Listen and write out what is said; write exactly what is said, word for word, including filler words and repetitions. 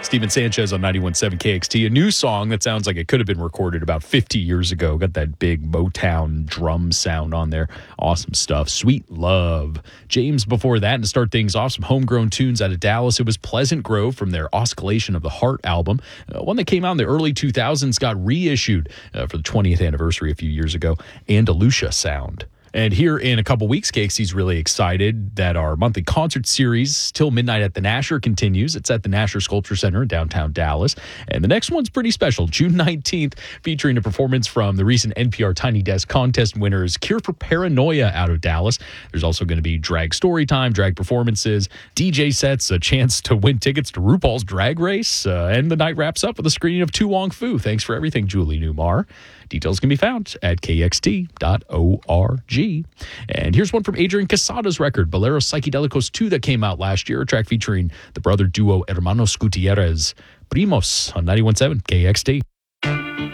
Steven Sanchez on ninety-one point seven K X T. A new song that sounds like it could have been recorded about fifty years ago. Got that big Motown drum sound on there. Awesome stuff. Sweet Love. James before that, and to start things off, some homegrown tunes out of Dallas. It was Pleasant Grove from their Oscillation of the Heart album. Uh, one that came out in the early two thousands, got reissued uh, for the twentieth anniversary a few years ago. Andalusia Sound. And here in a couple weeks, K X T's really excited that our monthly concert series, Till Midnight at the Nasher, continues. It's at the Nasher Sculpture Center in downtown Dallas. And the next one's pretty special, June nineteenth, featuring a performance from the recent N P R Tiny Desk contest winners, Cure for Paranoia out of Dallas. There's also going to be drag story time, drag performances, D J sets, a chance to win tickets to RuPaul's Drag Race. Uh, and the night wraps up with a screening of Tu Wong Fu. Thanks for everything, Julie Newmar. Details can be found at K X T dot org. And here's one from Adrian Casada's record, Boleros Psychedelicos two, that came out last year, a track featuring the brother duo Hermanos Gutierrez. Primos on ninety-one point seven K X T.